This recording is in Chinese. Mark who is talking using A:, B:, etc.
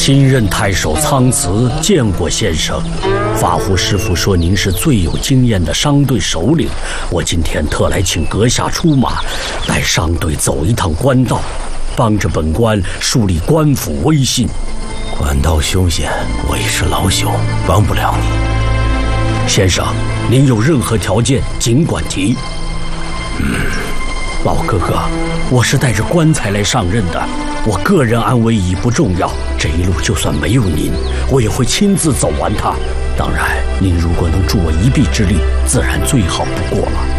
A: 新任太守苍慈见过先生。法护师傅说您是最有经验的商队首领，我今天特来请阁下出马，带商队走一趟官道，帮着本官树立官府威信。
B: 官道凶险，我已是老朽，帮不了你。
A: 先生，您有任何条件尽管提。老哥哥，我是带着棺材来上任的，我个人安危已不重要，这一路就算没有您，我也会亲自走完它。当然，您如果能助我一臂之力，自然最好不过了。